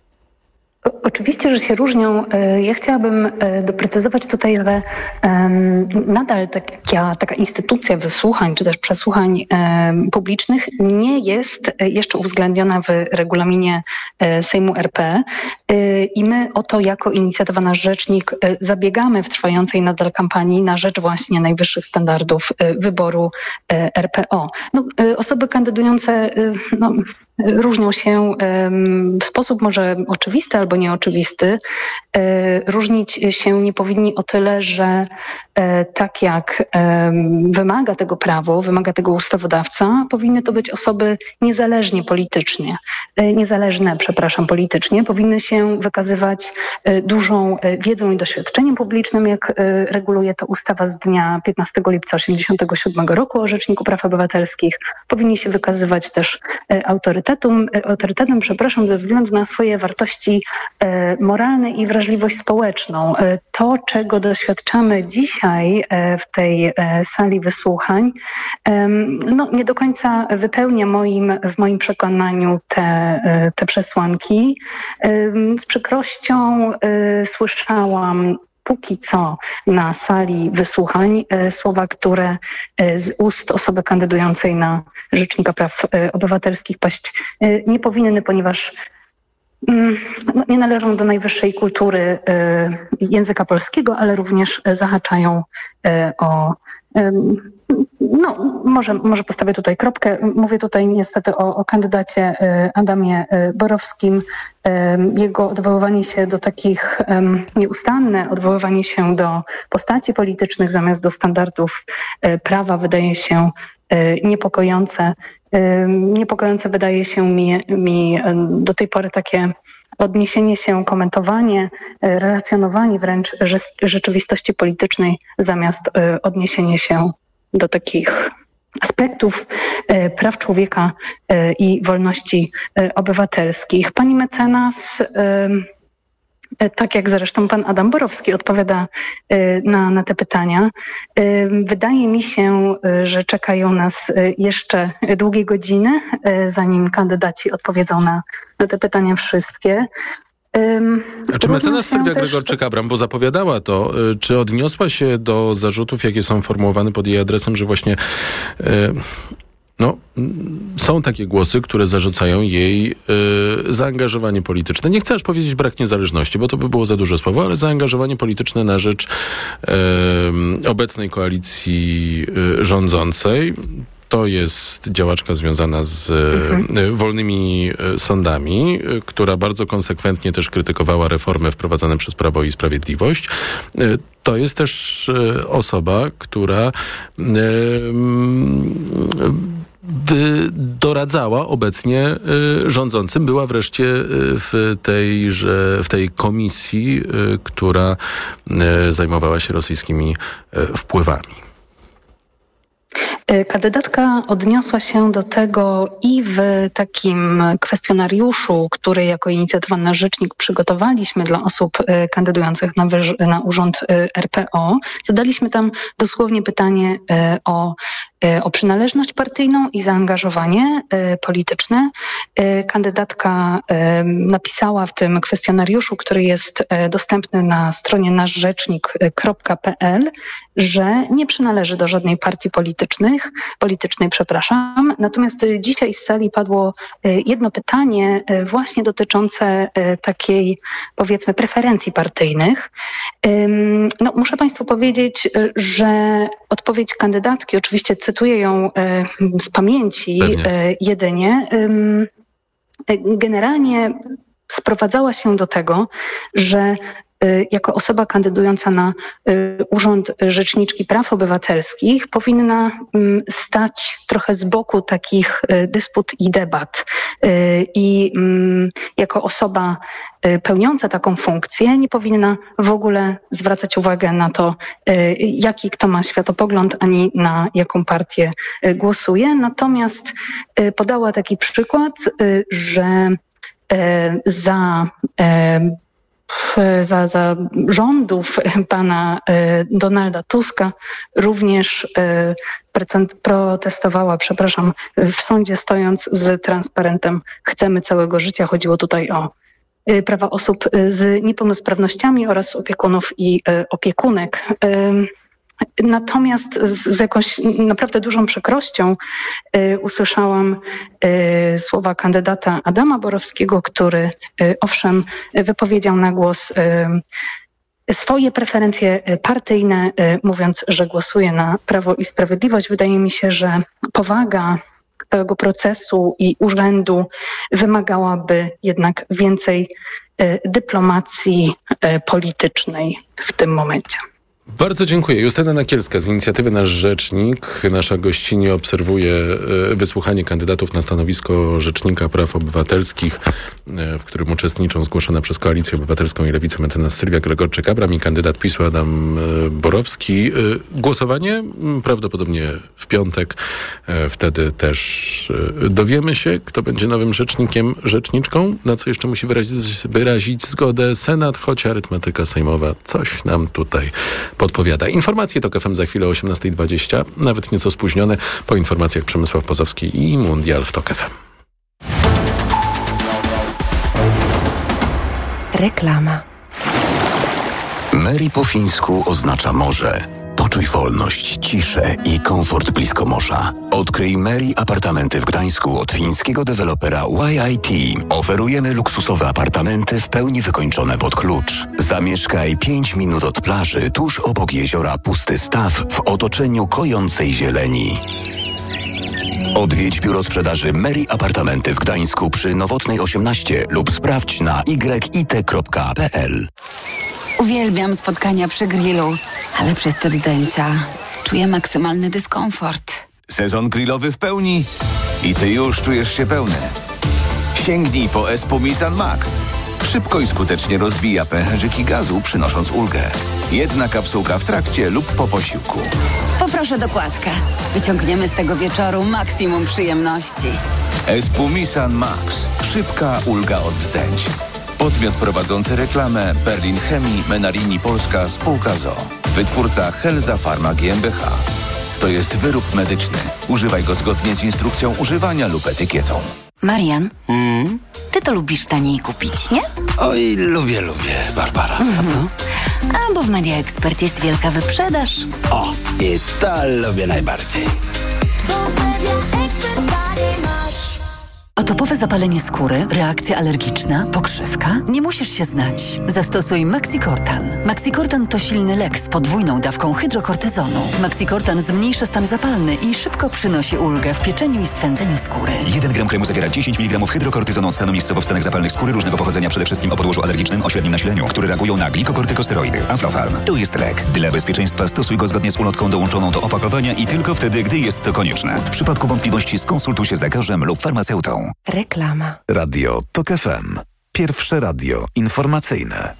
Speaker 1: Oczywiście, że się różnią. Ja chciałabym doprecyzować tutaj, że nadal taka, taka instytucja wysłuchań czy też przesłuchań publicznych nie jest jeszcze uwzględniona w regulaminie Sejmu R P i my o to jako Inicjatywa Nasz Rzecznik zabiegamy w trwającej nadal kampanii na rzecz właśnie najwyższych standardów wyboru R P O. No, osoby kandydujące no, różnią się w sposób może oczywisty albo nieoczywisty. Różnić się nie powinni o tyle, że tak jak wymaga tego prawo, wymaga tego ustawodawca, powinny to być osoby niezależnie politycznie, niezależne, przepraszam, politycznie, powinny się wykazywać dużą wiedzą i doświadczeniem publicznym, jak reguluje to ustawa z dnia piętnastego lipca tysiąc dziewięćset osiemdziesiątego siódmego roku o Rzeczniku Praw Obywatelskich. Powinni się wykazywać też autorytetem, autorytetem, przepraszam, ze względu na swoje wartości moralne i wrażliwość społeczną. To, czego doświadczamy dzisiaj w tej sali wysłuchań, no, nie do końca wypełnia moim, w moim przekonaniu te, te przesłanki. Z przykrością słyszałam póki co na sali wysłuchań słowa, które z ust osoby kandydującej na Rzecznika Praw Obywatelskich paść nie powinny, ponieważ no, nie należą do najwyższej kultury języka polskiego, ale również zahaczają o... No, może, może postawię tutaj kropkę. Mówię tutaj niestety o, o kandydacie Adamie Borowskim. Jego odwoływanie się do takich, nieustanne odwoływanie się do postaci politycznych zamiast do standardów prawa wydaje się niepokojące. Niepokojące wydaje się mi, mi do tej pory takie odniesienie się, komentowanie, relacjonowanie wręcz rzeczywistości politycznej zamiast odniesienie się do takich aspektów praw człowieka i wolności obywatelskich. Pani mecenas, tak jak zresztą pan Adam Borowski odpowiada na, na te pytania, wydaje mi się, że czekają nas jeszcze długie godziny, zanim kandydaci odpowiedzą na, na te pytania wszystkie.
Speaker 10: A czy mecenas Sylwia Gregorczyk-Abram, bo zapowiadała to, czy odniosła się do zarzutów, jakie są formułowane pod jej adresem, że właśnie no, są takie głosy, które zarzucają jej y, zaangażowanie polityczne. Nie chcę aż powiedzieć brak niezależności, bo to by było za duże słowo, ale zaangażowanie polityczne na rzecz y, obecnej koalicji y, rządzącej. To jest działaczka związana z mhm. wolnymi sądami, która bardzo konsekwentnie też krytykowała reformy wprowadzane przez Prawo i Sprawiedliwość. To jest też osoba, która doradzała obecnie rządzącym, była wreszcie w tejże, w tej komisji, która zajmowała się rosyjskimi wpływami.
Speaker 1: Kandydatka odniosła się do tego i w takim kwestionariuszu, który jako inicjatowana rzecznik przygotowaliśmy dla osób kandydujących na, wyż- na urząd R P O. Zadaliśmy tam dosłownie pytanie o o przynależność partyjną i zaangażowanie polityczne. Kandydatka napisała w tym kwestionariuszu, który jest dostępny na stronie nasz rzecznik kropka p l, że nie przynależy do żadnej partii politycznych, politycznej, przepraszam. Natomiast dzisiaj z sali padło jedno pytanie właśnie dotyczące takiej, powiedzmy, preferencji partyjnych. No, muszę Państwu powiedzieć, że odpowiedź kandydatki, oczywiście cytuję ją z pamięci Pewnie. jedynie, generalnie sprowadzała się do tego, że jako osoba kandydująca na Urząd Rzeczniczki Praw Obywatelskich powinna stać trochę z boku takich dysput i debat. I jako osoba pełniąca taką funkcję nie powinna w ogóle zwracać uwagę na to, jaki kto ma światopogląd, ani na jaką partię głosuje. Natomiast podała taki przykład, że za Za, za rządów pana Donalda Tuska również protestowała, przepraszam, w sądzie stojąc z transparentem "Chcemy całego życia". Chodziło tutaj o prawa osób z niepełnosprawnościami oraz opiekunów i opiekunek. Natomiast z, z jakąś naprawdę dużą przykrością y, usłyszałam y, słowa kandydata Adama Borowskiego, który y, owszem wypowiedział na głos y, swoje preferencje partyjne, y, mówiąc, że głosuje na Prawo i Sprawiedliwość. Wydaje mi się, że powaga tego procesu i urzędu wymagałaby jednak więcej y, dyplomacji y, politycznej w tym momencie.
Speaker 10: Bardzo dziękuję. Justyna Nakielska z inicjatywy Nasz Rzecznik. Nasza gościni obserwuje wysłuchanie kandydatów na stanowisko Rzecznika Praw Obywatelskich, w którym uczestniczą zgłoszona przez Koalicję Obywatelską i Lewicę mecenas Sylwia Gregorczyk-Abram i kandydat PiS-u Adam Borowski. Głosowanie prawdopodobnie w piątek. Wtedy też dowiemy się, kto będzie nowym rzecznikiem, rzeczniczką, na co jeszcze musi wyrazić, wyrazić zgodę Senat, choć arytmetyka sejmowa coś nam tutaj podpowiada. Informacje to K F M za chwilę o osiemnasta dwadzieścia, nawet nieco spóźnione. Po informacjach Przemysław Pozowski i Mundial w Tok F M.
Speaker 3: Reklama.
Speaker 4: Meri po fińsku oznacza morze. Poczuj wolność, ciszę i komfort blisko morza. Odkryj Meri apartamenty w Gdańsku od fińskiego dewelopera Y I T. Oferujemy luksusowe apartamenty w pełni wykończone pod klucz. Zamieszkaj pięć minut od plaży, tuż obok jeziora Pusty Staw w otoczeniu kojącej zieleni. Odwiedź biuro sprzedaży Meri Apartamenty w Gdańsku przy Nowotnej osiemnaście lub sprawdź na y i t kropka p l.
Speaker 22: Uwielbiam spotkania przy grillu, ale przez te zdjęcia czuję maksymalny dyskomfort.
Speaker 23: Sezon grillowy w pełni i ty już czujesz się pełny. Sięgnij po Espumisan Max. Szybko i skutecznie rozbija pęcherzyki gazu, przynosząc ulgę. Jedna kapsułka w trakcie lub po posiłku.
Speaker 22: Poproszę dokładkę. Wyciągniemy z tego wieczoru maksimum przyjemności.
Speaker 23: Espumisan Max. Szybka ulga od wzdęć. Podmiot prowadzący reklamę Berlin Chemii, Menarini Polska, spółka z o o. Wytwórca Helza Pharma G m b h. To jest wyrób medyczny. Używaj go zgodnie z instrukcją używania lub etykietą.
Speaker 22: Marian, mm? ty to lubisz taniej kupić, nie?
Speaker 24: Oj, lubię, lubię, Barbara.
Speaker 22: Mm-hmm.
Speaker 24: A co?
Speaker 22: A, bo w Media Expert jest wielka wyprzedaż.
Speaker 24: O, i to lubię najbardziej.
Speaker 3: Atopowe zapalenie skóry, reakcja alergiczna, pokrzywka? Nie musisz się znać. Zastosuj Maxicortan. Maxicortan to silny lek z podwójną dawką hydrokortyzonu. Maxicortan zmniejsza stan zapalny i szybko przynosi ulgę w pieczeniu i swędzeniu skóry.
Speaker 25: jeden gram kremu zawiera dziesięć miligramów hydrokortyzonu stanu miejscowo wstanek zapalnych skóry różnego pochodzenia, przede wszystkim o podłożu alergicznym o średnim nasileniu, które reagują na glikokortykosteroidy. Aflofarm. Tu jest lek. Dla bezpieczeństwa stosuj go zgodnie z ulotką dołączoną do opakowania i tylko wtedy, gdy jest to konieczne. W przypadku wątpliwości skonsultuj się z lekarzem lub farmaceutą.
Speaker 3: Reklama.
Speaker 9: Radio Tok F M. Pierwsze radio informacyjne.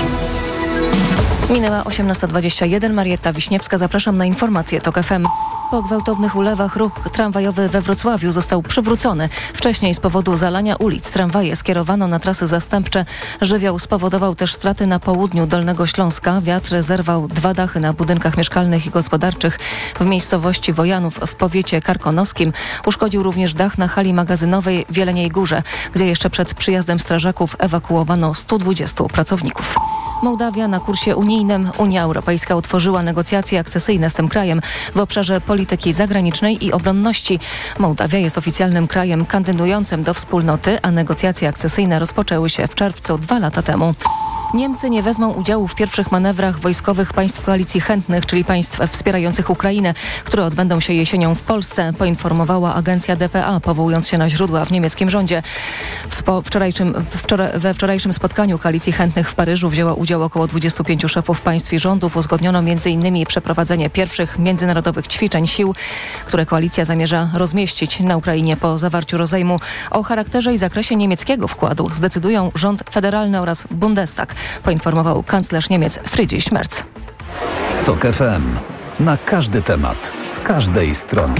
Speaker 26: Minęła osiemnasta dwadzieścia jeden. Marietta Wiśniewska. Zapraszam na informacje Tok F M.
Speaker 5: Po gwałtownych ulewach ruch tramwajowy we Wrocławiu został przywrócony. Wcześniej z powodu zalania ulic tramwaje skierowano na trasy zastępcze. Żywioł spowodował też straty na południu Dolnego Śląska. Wiatr zerwał dwa dachy na budynkach mieszkalnych i gospodarczych w miejscowości Wojanów w powiecie karkonoskim. Uszkodził również dach na hali magazynowej w Jeleniej Górze, gdzie jeszcze przed przyjazdem strażaków ewakuowano stu dwudziestu pracowników. Mołdawia na kursie unijnym. Unia Europejska otworzyła negocjacje akcesyjne z tym krajem w obszarze polityki zagranicznej i obronności. Mołdawia jest oficjalnym krajem kandydującym do wspólnoty, a negocjacje akcesyjne rozpoczęły się w czerwcu dwa lata temu. Niemcy nie wezmą udziału w pierwszych manewrach wojskowych państw koalicji chętnych, czyli państw wspierających Ukrainę, które odbędą się jesienią w Polsce, poinformowała agencja D P A, powołując się na źródła w niemieckim rządzie. W spo, wczorajszym, wczoraj, we wczorajszym spotkaniu koalicji chętnych w Paryżu wzięło udział około dwudziestu pięciu szefów państw i rządów. Uzgodniono m.in. przeprowadzenie pierwszych międzynarodowych ćwiczeń sił, które koalicja zamierza rozmieścić na Ukrainie po zawarciu rozejmu. O charakterze i zakresie niemieckiego wkładu zdecydują rząd federalny oraz Bundestag, poinformował kanclerz Niemiec Friedrich Merz.
Speaker 9: TOK F M. Na każdy temat, z każdej strony.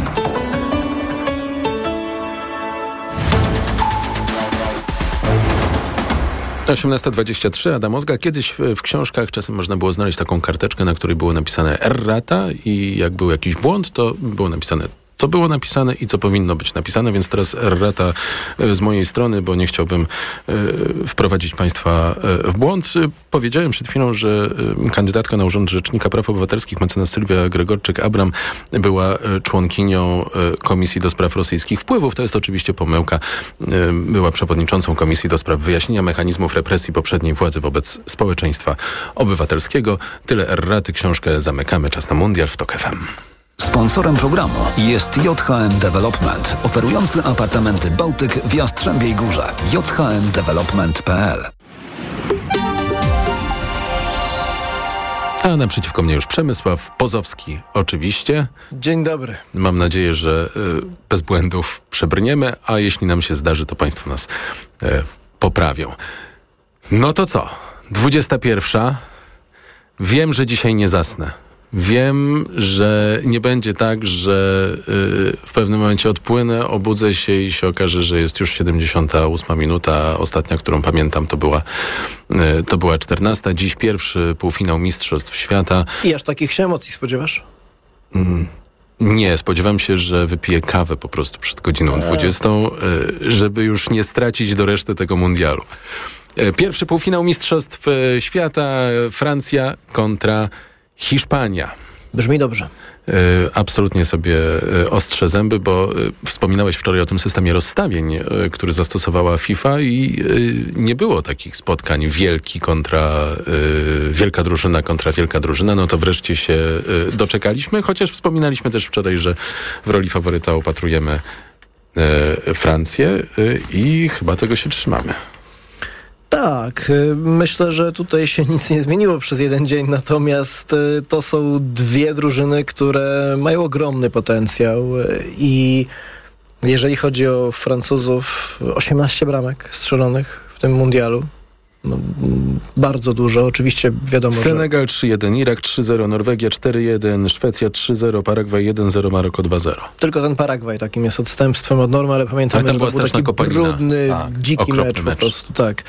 Speaker 10: osiemnasta dwadzieścia trzy, Adam Ozga. Kiedyś w, w książkach czasem można było znaleźć taką karteczkę, na której było napisane errata i jak był jakiś błąd, to było napisane, co było napisane i co powinno być napisane, więc teraz errata z mojej strony, bo nie chciałbym y, wprowadzić Państwa y, w błąd. Powiedziałem przed chwilą, że y, kandydatka na urząd Rzecznika Praw Obywatelskich, mecenas Sylwia Gregorczyk-Abram, była y, członkinią y, Komisji do Spraw Rosyjskich Wpływów. To jest oczywiście pomyłka. Y, była przewodniczącą Komisji do Spraw Wyjaśnienia Mechanizmów Represji Poprzedniej Władzy wobec społeczeństwa obywatelskiego. Tyle erraty. Książkę zamykamy. Czas na mundial w TOK F M.
Speaker 9: Sponsorem programu jest J H M Development, oferujący apartamenty Bałtyk w Jastrzębiej Górze. j h m development kropka p l.
Speaker 10: A naprzeciwko mnie już Przemysław Pozowski, oczywiście.
Speaker 6: Dzień dobry.
Speaker 10: Mam nadzieję, że y, bez błędów przebrniemy, a jeśli nam się zdarzy, to Państwo nas y, poprawią. No to co? dwudziesta pierwsza. Wiem, że dzisiaj nie zasnę. Wiem, że nie będzie tak, że y, w pewnym momencie odpłynę, obudzę się i się okaże, że jest już siedemdziesiąta ósma minuta. Ostatnia, którą pamiętam, to była, y, to była czternasta. Dziś pierwszy półfinał Mistrzostw Świata.
Speaker 6: I aż takich się emocji spodziewasz?
Speaker 10: Mm. Nie, spodziewam się, że wypiję kawę po prostu przed godziną dwudziestą, y, żeby już nie stracić do reszty tego mundialu. Y, pierwszy półfinał Mistrzostw Świata. Francja kontra Hiszpania.
Speaker 6: Brzmi dobrze.
Speaker 10: Y, absolutnie sobie y, ostrze zęby, bo y, wspominałeś wczoraj o tym systemie rozstawień, y, który zastosowała FIFA i y, nie było takich spotkań wielki kontra y, wielka drużyna kontra wielka drużyna. No to wreszcie się y, doczekaliśmy, chociaż wspominaliśmy też wczoraj, że w roli faworyta opatrujemy y, Francję y, i chyba tego się trzymamy.
Speaker 6: Tak, myślę, że tutaj się nic nie zmieniło przez jeden dzień, natomiast to są dwie drużyny, które mają ogromny potencjał i jeżeli chodzi o Francuzów, osiemnaście bramek strzelonych w tym mundialu. No, bardzo dużo, oczywiście wiadomo,
Speaker 10: Senegal
Speaker 6: że...
Speaker 10: trzy jeden, Irak trzy zero, Norwegia cztery jeden, Szwecja trzy zero, Paragwaj jeden zero, Maroko dwa zero.
Speaker 6: Tylko ten Paragwaj takim jest odstępstwem od normy, ale pamiętamy, ale że to był taki kopalina. brudny, tak, dziki mecz, mecz po prostu, tak.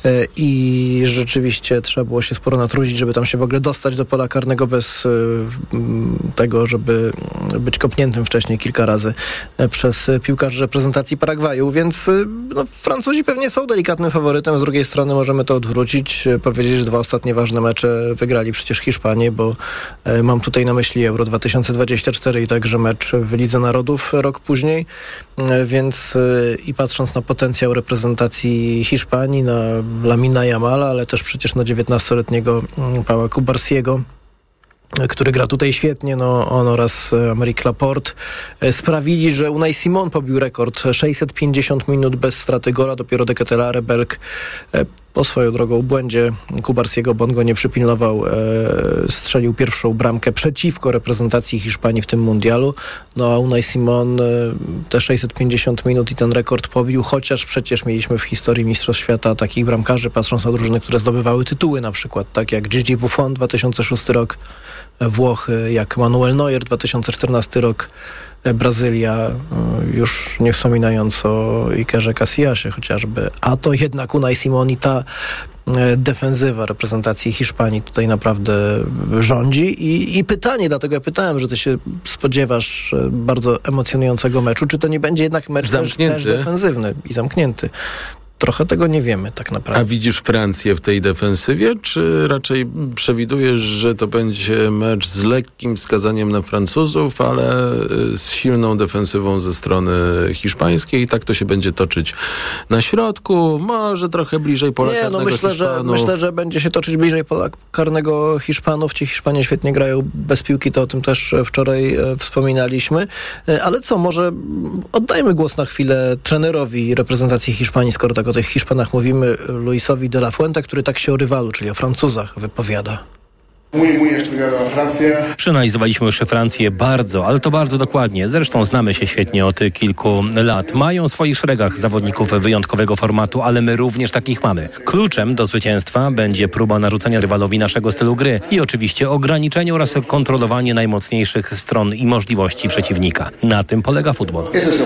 Speaker 6: I rzeczywiście trzeba było się sporo natrudzić, żeby tam się w ogóle dostać do pola karnego bez tego, żeby być kopniętym wcześniej kilka razy przez piłkarzy reprezentacji Paragwaju, więc no, Francuzi pewnie są delikatnym faworytem, z drugiej strony możemy to odwrócić, powiedzieć, że dwa ostatnie ważne mecze wygrali przecież Hiszpanie, bo e, mam tutaj na myśli Euro dwa tysiące dwadzieścia cztery i także mecz w Lidze Narodów rok później, e, więc e, i patrząc na potencjał reprezentacji Hiszpanii, na Lamina Yamala, ale też przecież na dziewiętnastoletniego Paula Kubarsiego, który gra tutaj świetnie, no on oraz Aymeric Laporte sprawili, że Unai Simon pobił rekord sześćset pięćdziesiąt minut bez straty gola, dopiero De Ketelaere, Belg po swoją drogą błędzie Kubarsiego, bo on go nie przypilnował, e, strzelił pierwszą bramkę przeciwko reprezentacji Hiszpanii w tym mundialu. No a Unai Simon e, te sześćset pięćdziesiąt minut i ten rekord pobił, chociaż przecież mieliśmy w historii Mistrzostw Świata takich bramkarzy, patrząc na drużyny, które zdobywały tytuły na przykład, tak jak Gigi Buffon dwa tysiące szósty rok, Włochy, jak Manuel Neuer dwa tysiące czternasty rok, Brazylia, już nie wspominając o Ikerze Casillasie chociażby, a to jednak Unai Simon i ta defensywa reprezentacji Hiszpanii tutaj naprawdę rządzi i, i pytanie, dlatego ja pytałem, że ty się spodziewasz bardzo emocjonującego meczu, czy to nie będzie jednak mecz też, też defensywny i zamknięty? Trochę tego nie wiemy tak naprawdę.
Speaker 10: A widzisz Francję w tej defensywie, czy raczej przewidujesz, że to będzie mecz z lekkim wskazaniem na Francuzów, ale z silną defensywą ze strony hiszpańskiej i tak to się będzie toczyć na środku, może trochę bliżej pola karnego
Speaker 6: Nie, no myślę, że, myślę, że będzie się toczyć bliżej pola karnego Hiszpanów. Ci Hiszpanie świetnie grają bez piłki, to o tym też wczoraj e, wspominaliśmy. E, ale co, może oddajmy głos na chwilę trenerowi reprezentacji Hiszpanii, skoro tak o tych Hiszpanach mówimy, Luisowi de la Fuente, który tak się o rywalu, czyli o Francuzach, wypowiada.
Speaker 2: Przeanalizowaliśmy już Francję bardzo, ale to bardzo dokładnie. Zresztą znamy się świetnie od kilku lat. Mają w swoich szeregach zawodników wyjątkowego formatu, ale my również takich mamy. Kluczem do zwycięstwa będzie próba narzucenia rywalowi naszego stylu gry i oczywiście ograniczenie oraz kontrolowanie najmocniejszych stron i możliwości przeciwnika. Na tym polega futbol.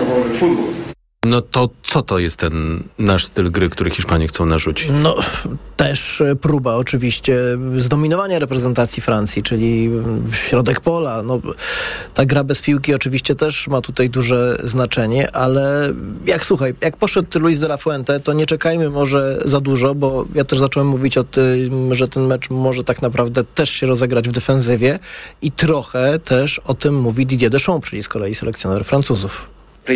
Speaker 10: No to co to jest ten nasz styl gry, który Hiszpanie chcą narzucić?
Speaker 6: No też próba oczywiście zdominowania reprezentacji Francji, czyli środek pola. No, ta gra bez piłki oczywiście też ma tutaj duże znaczenie, ale jak słuchaj, jak poszedł Luis de la Fuente, to nie czekajmy może za dużo, bo ja też zacząłem mówić o tym, że ten mecz może tak naprawdę też się rozegrać w defensywie i trochę też o tym mówi Didier Deschamps, czyli z kolei selekcjoner Francuzów.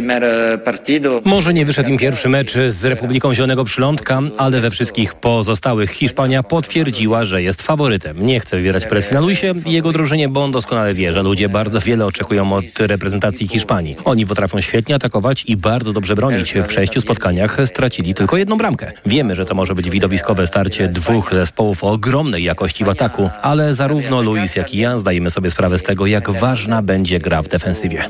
Speaker 2: Może nie wyszedł im pierwszy mecz z Republiką Zielonego Przylądka, ale we wszystkich pozostałych Hiszpania potwierdziła, że jest faworytem. Nie chce wywierać presji na Luisie i jego drużynie, bo on doskonale wie, że ludzie bardzo wiele oczekują od reprezentacji Hiszpanii. Oni potrafią świetnie atakować i bardzo dobrze bronić. W sześciu spotkaniach stracili tylko jedną bramkę. Wiemy, że to może być widowiskowe starcie dwóch zespołów o ogromnej jakości w ataku, ale zarówno Luis, jak i ja zdajemy sobie sprawę z tego, jak ważna będzie gra w defensywie.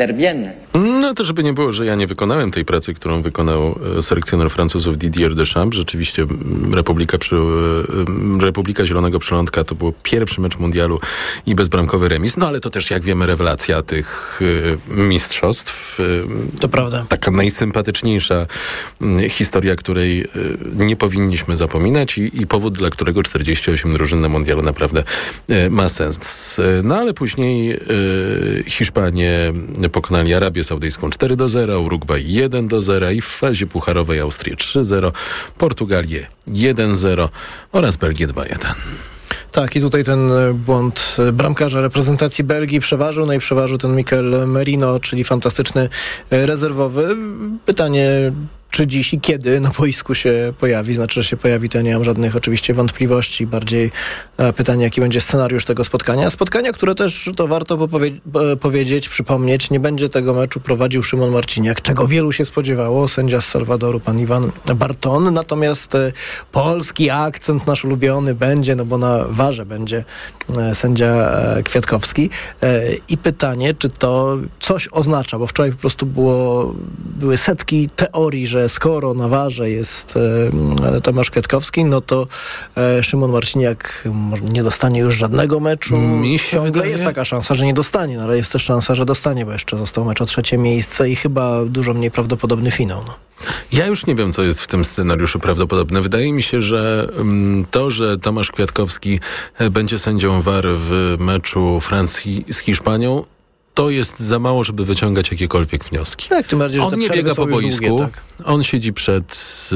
Speaker 10: No to żeby nie było, że ja nie wykonałem tej pracy, którą wykonał selekcjoner Francuzów Didier Deschamps. Rzeczywiście Republika, przy, Republika Zielonego Przylądka to był pierwszy mecz mundialu i bezbramkowy remis. No ale to też, jak wiemy, rewelacja tych mistrzostw.
Speaker 6: To prawda.
Speaker 10: Taka najsympatyczniejsza historia, której nie powinniśmy zapominać i, i powód, dla którego czterdzieści osiem drużyn na mundialu naprawdę ma sens. No ale później Hiszpanie pokonali Arabię Saudyjską cztery do zera, Urugwaj jeden do zera i w fazie pucharowej Austrię trzy zero, Portugalię jeden zero oraz Belgię dwa jeden.
Speaker 6: Tak, i tutaj ten błąd bramkarza reprezentacji Belgii przeważył, no i przeważył ten Mikel Merino, czyli fantastyczny rezerwowy. Pytanie, czy dziś i kiedy na boisku się pojawi. Znaczy, że się pojawi, to nie mam żadnych oczywiście wątpliwości. Bardziej e, pytanie, jaki będzie scenariusz tego spotkania. Spotkania, które też, to warto popowie- powiedzieć, przypomnieć, nie będzie tego meczu prowadził Szymon Marciniak, czego wielu się spodziewało. Sędzia z Salwadoru, pan Iwan Barton. Natomiast e, polski akcent nasz ulubiony będzie, no bo na warze będzie e, sędzia e, Kwiatkowski. E, I pytanie, czy to coś oznacza, bo wczoraj po prostu było, były setki teorii, że skoro na warze jest e, Tomasz Kwiatkowski, no to e, Szymon Marciniak nie dostanie już żadnego meczu.
Speaker 10: Mi się
Speaker 6: Ciągle
Speaker 10: wydaje...
Speaker 6: jest taka szansa, że nie dostanie, no, ale jest też szansa, że dostanie, bo jeszcze został mecz o trzecie miejsce i chyba dużo mniej prawdopodobny finał. No.
Speaker 10: Ja już nie wiem, co jest w tym scenariuszu prawdopodobne. Wydaje mi się, że to, że Tomasz Kwiatkowski będzie sędzią V A R w meczu Francji z Hiszpanią, to jest za mało, żeby wyciągać jakiekolwiek wnioski.
Speaker 6: Tak, tym bardziej, że
Speaker 10: on nie biega po boisku, długie, tak. On siedzi przed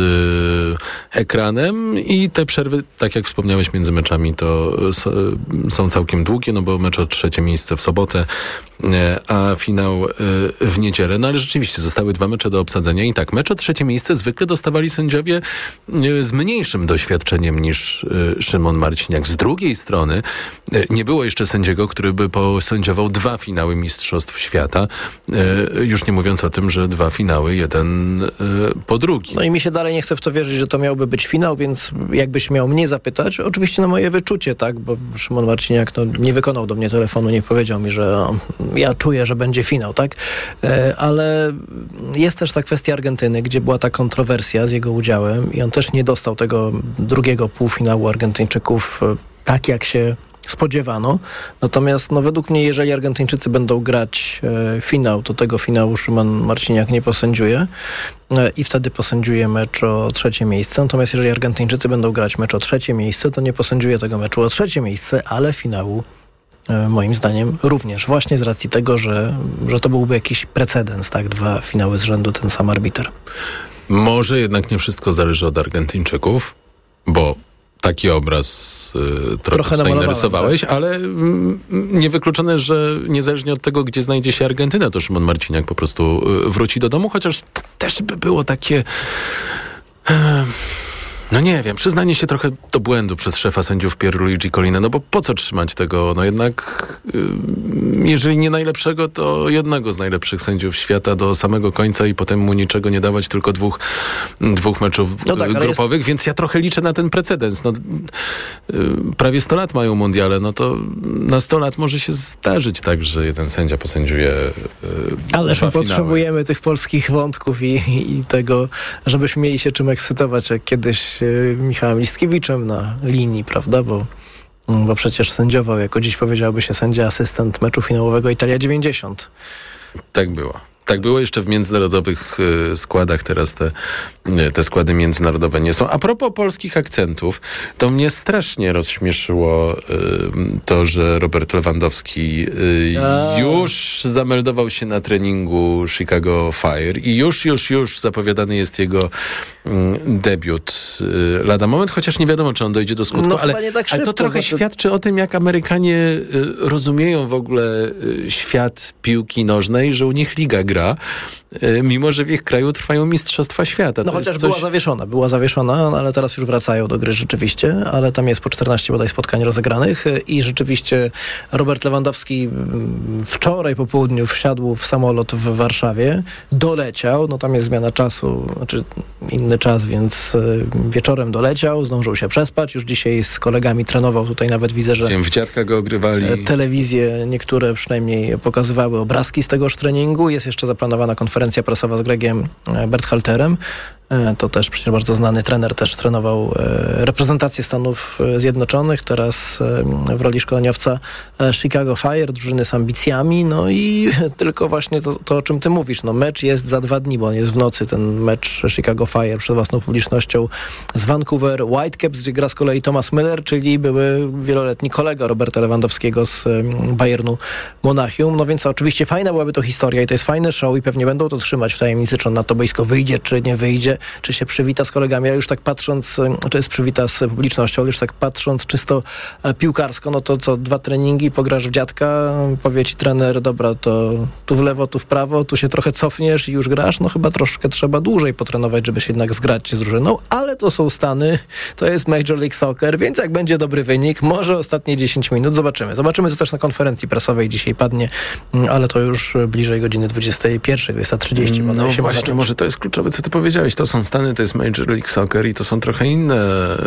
Speaker 10: y, ekranem i te przerwy, tak jak wspomniałeś, między meczami to y, są całkiem długie, no bo mecz o trzecie miejsce w sobotę, y, a finał y, w niedzielę. No ale rzeczywiście zostały dwa mecze do obsadzenia i tak, mecz o trzecie miejsce zwykle dostawali sędziowie y, z mniejszym doświadczeniem niż y, Szymon Marciniak. Z drugiej strony y, nie było jeszcze sędziego, który by posędziował dwa finały Mistrzostw Świata. Y, już nie mówiąc o tym, że dwa finały, jeden y, po drugi.
Speaker 6: No i mi się dalej nie chce w to wierzyć, że to miałby być finał, więc jakbyś miał mnie zapytać, oczywiście na moje wyczucie, tak, bo Szymon Marciniak no, nie wykonał do mnie telefonu, nie powiedział mi, że o, ja czuję, że będzie finał, tak, e, ale jest też ta kwestia Argentyny, gdzie była ta kontrowersja z jego udziałem i on też nie dostał tego drugiego półfinału Argentyńczyków e, tak, jak się spodziewano. Natomiast no, według mnie, jeżeli Argentyńczycy będą grać e, finał, to tego finału Szymon Marciniak nie posędziuje e, i wtedy posędziuje mecz o trzecie miejsce. Natomiast jeżeli Argentyńczycy będą grać mecz o trzecie miejsce, to nie posędziuje tego meczu o trzecie miejsce, ale finału e, moim zdaniem również. Właśnie z racji tego, że, że to byłby jakiś precedens, tak? Dwa finały z rzędu ten sam arbiter.
Speaker 10: Może jednak nie wszystko zależy od Argentyńczyków, bo taki obraz y, trochę, trochę tutaj narysowałeś, tak? Ale mm, niewykluczone, że niezależnie od tego, gdzie znajdzie się Argentyna, to Szymon Marciniak po prostu y, wróci do domu, chociaż t- też by było takie... Y, No nie wiem, przyznanie się trochę do błędu przez szefa sędziów Pierluigi Collina, no bo po co trzymać tego? No jednak, jeżeli nie najlepszego, to jednego z najlepszych sędziów świata do samego końca i potem mu niczego nie dawać, tylko dwóch, dwóch meczów no tak, grupowych, jest... więc ja trochę liczę na ten precedens. No, prawie sto lat mają mundiale, no to na sto lat może się zdarzyć tak, że jeden sędzia posędziuje
Speaker 6: Ależ my
Speaker 10: finały.
Speaker 6: Potrzebujemy tych polskich wątków i, i tego, żebyśmy mieli się czym ekscytować, jak kiedyś Michałem Listkiewiczem na linii, prawda, bo, bo przecież sędziował, jako dziś powiedziałby się sędzia asystent meczu finałowego Italia dziewięćdziesiąt.
Speaker 10: Tak było. Tak było jeszcze w międzynarodowych y, składach, teraz te, y, te składy międzynarodowe nie są. A propos polskich akcentów, to mnie strasznie rozśmieszyło y, to, że Robert Lewandowski y, już zameldował się na treningu Chicago Fire i już, już, już zapowiadany jest jego y, debiut y, lada moment, chociaż nie wiadomo, czy on dojdzie do skutku,
Speaker 6: no,
Speaker 10: ale,
Speaker 6: tak szybko,
Speaker 10: ale to trochę znaczy... świadczy o tym, jak Amerykanie y, rozumieją w ogóle y, świat piłki nożnej, że u nich liga gra, mimo że w ich kraju trwają mistrzostwa świata.
Speaker 6: No
Speaker 10: to
Speaker 6: chociaż
Speaker 10: coś...
Speaker 6: była zawieszona, była zawieszona, ale teraz już wracają do gry rzeczywiście, ale tam jest po czternaście bodaj spotkań rozegranych i rzeczywiście Robert Lewandowski wczoraj po południu wsiadł w samolot w Warszawie, doleciał, no tam jest zmiana czasu, znaczy inny czas, więc wieczorem doleciał, zdążył się przespać, już dzisiaj z kolegami trenował, tutaj nawet widzę, że
Speaker 10: w dziadka go ogrywali.
Speaker 6: Telewizje niektóre przynajmniej pokazywały obrazki z tegoż treningu, jest jeszcze zaplanowana konferencja prasowa z Gregiem Berthalterem. To też przecież bardzo znany trener, też trenował reprezentację Stanów Zjednoczonych, teraz w roli szkoleniowca Chicago Fire, drużyny z ambicjami, no i tylko właśnie to, to o czym ty mówisz, no mecz jest za dwa dni, bo on jest w nocy, ten mecz Chicago Fire przed własną publicznością z Vancouver Whitecaps, gdzie gra z kolei Thomas Müller, czyli były wieloletni kolega Roberta Lewandowskiego z Bayernu Monachium, no więc oczywiście fajna byłaby to historia i to jest fajny show i pewnie będą to trzymać w tajemnicy, czy on na to boisko wyjdzie, czy nie wyjdzie, czy się przywita z kolegami, ale już tak patrząc, to jest przywita z publicznością, ale już tak patrząc czysto piłkarsko, no to co, dwa treningi, pograsz w dziadka, powie ci trener, dobra, to tu w lewo, tu w prawo, tu się trochę cofniesz i już grasz, no chyba troszkę trzeba dłużej potrenować, żeby się jednak zgrać z drużyną, ale to są Stany, to jest Major League Soccer, więc jak będzie dobry wynik, może ostatnie dziesięć minut, zobaczymy. Zobaczymy, co też na konferencji prasowej dzisiaj padnie, ale to już bliżej godziny dwudziestej pierwszej, dwudziesta trzydzieści.
Speaker 10: No się właśnie, może to jest kluczowe, co ty powiedziałeś, to są Stany, to jest Major League Soccer i to są trochę inne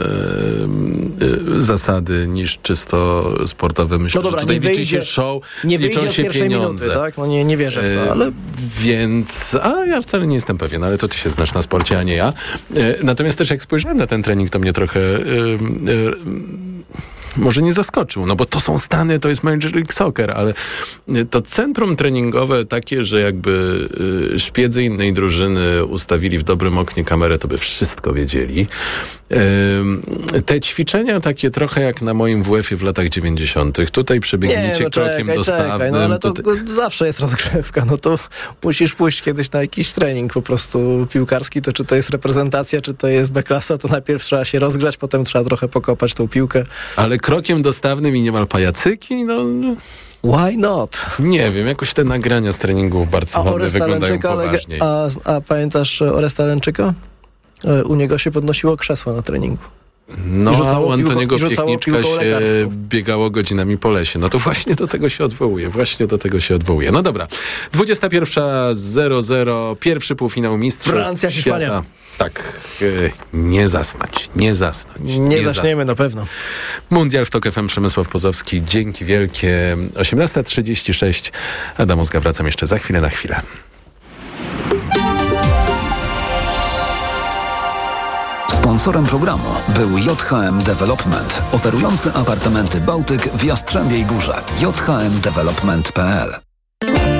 Speaker 10: y, y, zasady niż czysto sportowe. Myślę,
Speaker 6: no dobra,
Speaker 10: że tutaj
Speaker 6: nie
Speaker 10: liczy
Speaker 6: wyjdzie,
Speaker 10: się show,
Speaker 6: nie
Speaker 10: liczą
Speaker 6: wyjdzie
Speaker 10: się
Speaker 6: pierwszej
Speaker 10: pieniądze.
Speaker 6: Minuty, tak? No nie, nie wierzę w to, ale...
Speaker 10: Y, więc, a ja wcale nie jestem pewien, ale to ty się znasz na sporcie, a nie ja. Y, natomiast też jak spojrzałem na ten trening, to mnie trochę... Y, y, może nie zaskoczył, no bo to są Stany, to jest Major League Soccer, ale to centrum treningowe takie, że jakby y, szpiedzy innej drużyny ustawili w dobrym oknie kamerę, to by wszystko wiedzieli. Y, te ćwiczenia takie trochę jak na moim W F-ie w latach dziewięćdziesiątych. Tutaj przebiegnijcie
Speaker 6: nie, no
Speaker 10: krokiem
Speaker 6: czekaj,
Speaker 10: dostawnym.
Speaker 6: Czekaj, no ale to
Speaker 10: tutaj...
Speaker 6: zawsze jest rozgrzewka, no to musisz pójść kiedyś na jakiś trening po prostu piłkarski, to czy to jest reprezentacja, czy to jest B-klasa, to najpierw trzeba się rozgrzać, potem trzeba trochę pokopać tą piłkę.
Speaker 10: Ale krokiem dostawnym i niemal pajacyki, no...
Speaker 6: Why not?
Speaker 10: Nie wiem, jakoś te nagrania z treningów Barcelony wyglądają poważniej.
Speaker 6: A, a pamiętasz Oresta Lęczyka? U niego się podnosiło krzesło na treningu.
Speaker 10: No, u Antoniego Piechniczka się biegało godzinami po lesie. No to właśnie do tego się odwołuje. Właśnie do tego się odwołuje. No dobra. dwudziesta pierwsza zero zero. Pierwszy półfinał mistrzostw
Speaker 6: Francja, Hiszpania.
Speaker 10: Świata. Tak. Nie zasnąć. Nie zasnąć.
Speaker 6: Nie, nie zaczniemy zasnąć. Na pewno.
Speaker 10: Mundial w TOK F M. Przemysław Pozowski. Dzięki wielkie. osiemnasta trzydzieści sześć. Adam Ozga. Wracam jeszcze za chwilę na chwilę.
Speaker 9: Sponsorem programu był J H M Development, oferujący apartamenty Bałtyk w Jastrzębiej Górze. j h m development kropka p l